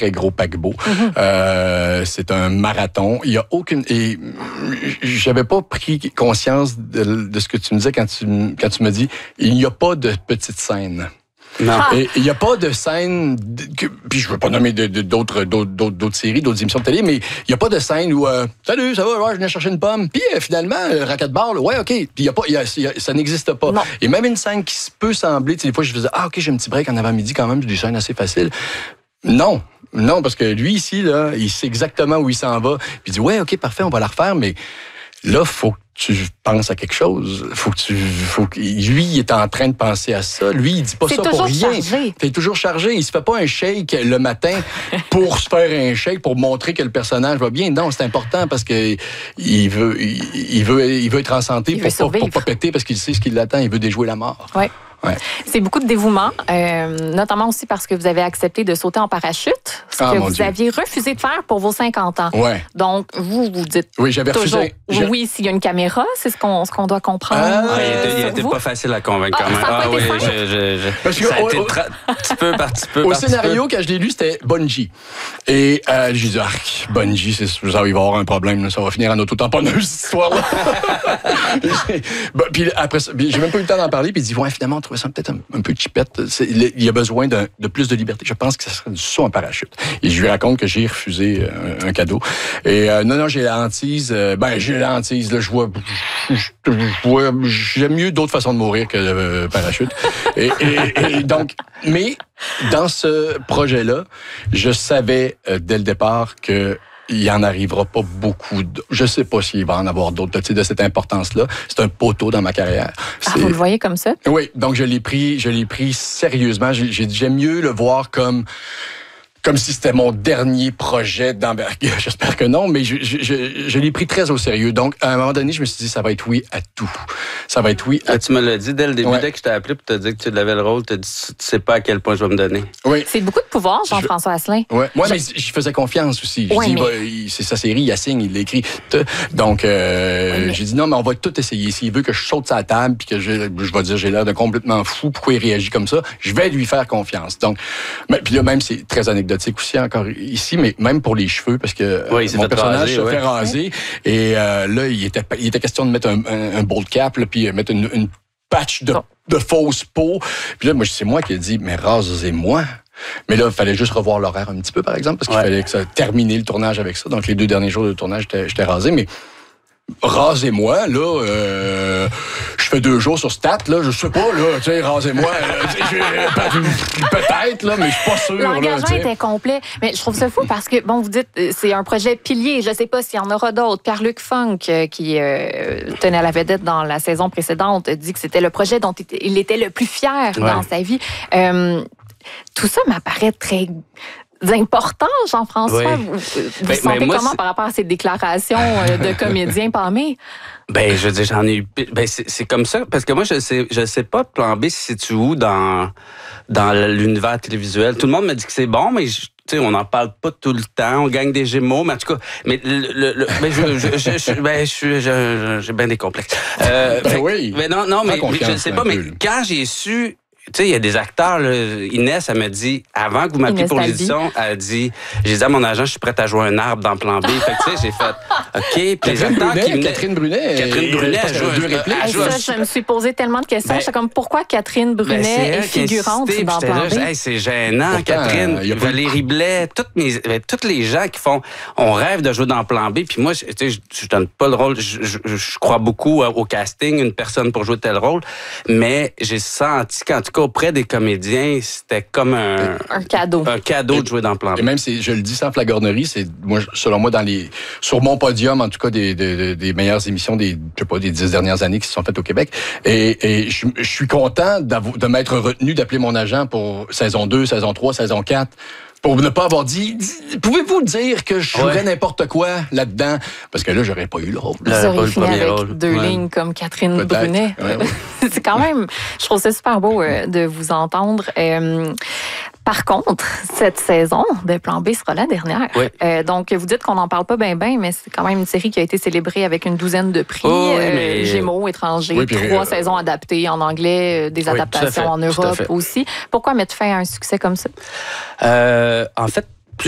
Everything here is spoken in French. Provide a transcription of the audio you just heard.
très gros paquebot. C'est un marathon. Il y a aucune... Et j'avais pas pris conscience de ce que tu me disais quand tu me dis il n'y a pas de petite scène. Non. Et il n'y a pas de scène, puis je ne veux pas nommer d'autres séries, d'autres émissions de télé, mais il n'y a pas de scène où salut, ça va, ouais, je viens chercher une pomme, puis finalement, racquetball, ouais, OK, puis ça n'existe pas. Non. Et même une scène qui peut sembler, des fois je faisais OK, j'ai un petit break en avant-midi quand même, j'ai des scènes assez faciles. Non, parce que lui ici, là, il sait exactement où il s'en va, puis il dit ouais, OK, parfait, on va la refaire, mais là, faut que tu penses à quelque chose. Lui, il est en train de penser à ça. Lui, il dit pas ça pour rien. T'es toujours chargé. Il se fait pas un shake le matin pour se faire un shake, pour montrer que le personnage va bien. Non, c'est important parce que il veut être en santé pour pas péter parce qu'il sait ce qui l'attend. Il veut déjouer la mort. Oui. Ouais. C'est beaucoup de dévouement, notamment aussi parce que vous avez accepté de sauter en parachute, ce que vous aviez refusé de faire pour vos 50 ans. Ouais. Donc, vous dites oui, j'avais toujours refusé. Oui, s'il y a une caméra, c'est ce qu'on doit comprendre. Il n'était pas facile à convaincre quand même. Ça a été ça a été petit peu par petit peu. Au scénario, quand je l'ai lu, c'était Bungie. Et j'ai dit, Bungie, ça, il va y avoir un problème. Là, ça va finir en auto-tamponneuse, cette histoire-là. Puis après, j'ai même pas eu le temps d'en parler. Puis il dit, ouais, finalement, on trouvait ça peut-être un peu cheapette. Il y a besoin de plus de liberté. Je pense que ça serait du saut en parachute. Et je lui raconte que j'ai refusé un cadeau. Et non, j'ai la hantise. J'ai la hantise. Là, je vois, j'aime mieux d'autres façons de mourir que le parachute. Et donc, mais dans ce projet-là, je savais dès le départ que il en arrivera pas beaucoup. Je sais pas s'il va en avoir d'autres de cette importance-là. C'est un poteau dans ma carrière. Vous le voyez comme ça? Oui, donc je l'ai pris sérieusement. J'aime mieux le voir comme si c'était mon dernier projet d'envergure. J'espère que non, mais je l'ai pris très au sérieux. Donc, à un moment donné, je me suis dit, ça va être oui à tout. Ça va être oui à tout. Tu me l'as dit dès le début, dès que je t'ai appelé pour te dire que tu avais le rôle, tu as dit, tu sais pas à quel point je vais me donner. Oui. C'est beaucoup de pouvoir, Jean-François Asselin. Oui, mais je faisais confiance aussi. Je dis, c'est sa série, il signe, il l'écrit. Donc, j'ai dit, non, mais on va tout essayer. S'il veut que je saute sa table puis que je vais dire, j'ai l'air de complètement fou, pourquoi il réagit comme ça, je vais lui faire confiance. Donc, puis là, même, c'est très anecdotique aussi encore ici, mais même pour les cheveux, parce que mon personnage se fait raser. Et là, il était question de mettre un bold cap, là, puis mettre une patch de fausse peau. Puis là, c'est moi qui ai dit, mais rasez-moi. Mais là, il fallait juste revoir l'horaire un petit peu, par exemple, parce qu'il fallait que ça termine le tournage avec ça. Donc, les 2 derniers jours de tournage, j'étais rasé, mais rasez-moi, là, je fais 2 jours sur Stat, là, je sais pas, là, tu sais, rasez-moi, peut-être, là, mais je suis pas sûr. L'engagement était complet, mais je trouve ça fou parce que, bon, vous dites, c'est un projet pilier, je sais pas s'il y en aura d'autres. Pierre-Luc Funk, qui tenait à la vedette dans la saison précédente, dit que c'était le projet dont il était le plus fier dans sa vie. Tout ça m'apparaît très important, Jean-François. Vous sentez comment par rapport à ces déclarations de comédiens pâmés? Je veux dire, j'en ai eu... c'est comme ça, parce que moi, je sais pas, Plan B se situe où dans l'univers télévisuel. Tout le monde me dit que c'est bon, mais on n'en parle pas tout le temps. On gagne des Gémeaux, mais en tout cas... Mais j'ai bien des complexes. Oui. Mais non, mais je ne sais pas, mais quand j'ai su... Tu sais, il y a des acteurs, là, Inès, elle m'a dit, avant que vous m'appeliez pour l'édition, elle a dit, j'ai dit à mon agent, je suis prête à jouer un arbre dans Plan B. Fait que, tu sais, j'ai fait, OK. Puis les acteurs qui venaient... Catherine Brunet, elle joue 2 répliques. Je me suis posé tellement de questions. C'est comme, pourquoi Catherine Brunet est figurante dans Plan B? C'est gênant, pourtant, Catherine. Valérie Blais, tous les gens qui font, on rêve de jouer dans Plan B. Puis moi, tu sais, je donne pas le rôle. Je crois beaucoup au casting, une personne pour jouer tel rôle. Mais j'ai senti qu'en tout cas, auprès des comédiens, c'était comme un cadeau. Un cadeau de jouer dans Plan B. Et même, je le dis sans flagornerie, c'est, selon moi, sur mon podium, en tout cas, des meilleures émissions des 10 dernières années qui se sont faites au Québec. Et je suis content de m'être retenu d'appeler mon agent pour saison 2, saison 3, saison 4. Pour ne pas avoir dit, pouvez-vous dire que je jouerais n'importe quoi là-dedans? Parce que là, j'aurais pas eu le rôle. Vous auriez fini avec 2 lignes comme Catherine Brunet. C'est quand même, je trouve ça super beau de vous entendre. Par contre, cette saison de Plan B sera la dernière. Oui. Donc, vous dites qu'on n'en parle pas bien, mais c'est quand même une série qui a été célébrée avec une 12aine de prix. Gémeaux, étrangers, 3 saisons adaptées en anglais, des adaptations en Europe aussi. Pourquoi mettre fin à un succès comme ça? En fait,